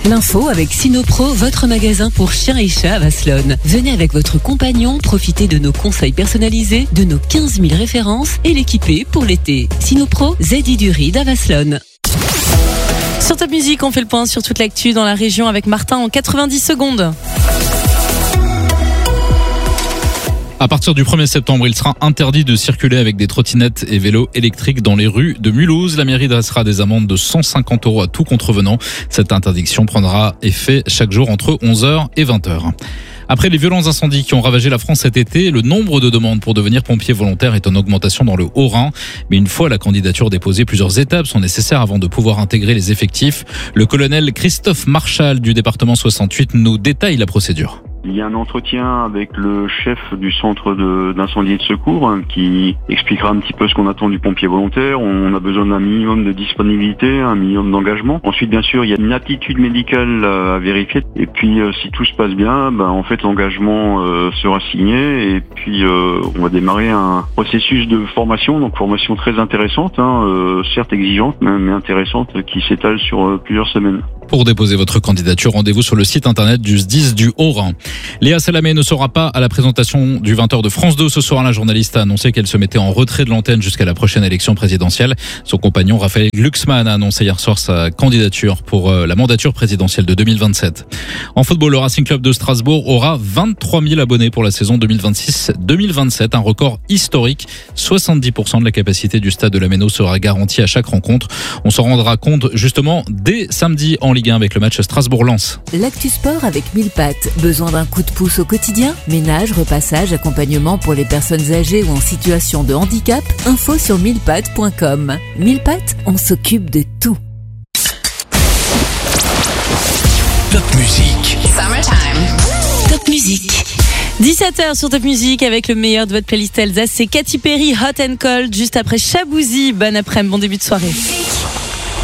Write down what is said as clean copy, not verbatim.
L'info avec Sinopro, votre magasin pour chiens et chats à Vasselonne. Venez avec votre compagnon, profitez de nos conseils personnalisés, de nos 15 000 références et l'équiper pour l'été. Sinopro, ZI du Ride à Vasselonne. Sur Top Music, on fait le point sur toute l'actu dans la région avec Martin en 90 secondes. À partir du 1er septembre, il sera interdit de circuler avec des trottinettes et vélos électriques dans les rues de Mulhouse. La mairie dressera des amendes de 150 € à tout contrevenant. Cette interdiction prendra effet chaque jour entre 11h et 20h. Après les violents incendies qui ont ravagé la France cet été, le nombre de demandes pour devenir pompier volontaire est en augmentation dans le Haut-Rhin. Mais une fois la candidature déposée, plusieurs étapes sont nécessaires avant de pouvoir intégrer les effectifs. Le colonel Christophe Marchal du département 68 nous détaille la procédure. Il y a un entretien avec le chef du centre d'incendie et de secours qui expliquera un petit peu ce qu'on attend du pompier volontaire. On a besoin d'un minimum de disponibilité, un minimum d'engagement. Ensuite, bien sûr, il y a une aptitude médicale à vérifier. Et puis, si tout se passe bien, en fait, l'engagement sera signé. Et puis, on va démarrer un processus de formation, donc formation très intéressante, certes exigeante, mais intéressante, qui s'étale sur plusieurs semaines. Pour déposer votre candidature, rendez-vous sur le site internet du SDIS du Haut-Rhin. Léa Salamé ne sera pas à la présentation du 20h de France 2 ce soir. La journaliste a annoncé qu'elle se mettait en retrait de l'antenne jusqu'à la prochaine élection présidentielle. Son compagnon Raphaël Glucksmann a annoncé hier soir sa candidature pour la mandature présidentielle de 2027. En football, le Racing Club de Strasbourg aura 23 000 abonnés pour la saison 2026-2027, un record historique. 70% de la capacité du stade de la Méno sera garantie à chaque rencontre. On s'en rendra compte justement dès samedi en Ligue 1 avec le match Strasbourg-Lens. L'actu sport avec 1000 pattes. Besoin d'un coup de pouce au quotidien? Ménage, repassage, accompagnement pour les personnes âgées ou en situation de handicap? Info sur 1000pattes.com. 1000 pattes, on s'occupe de tout. Top Music. Summertime. Top Music. 17h sur Top Music avec le meilleur de votre playlist Elsa. C'est Katy Perry, Hot and Cold, juste après Shabouzi. Bon après-midi, bon début de soirée.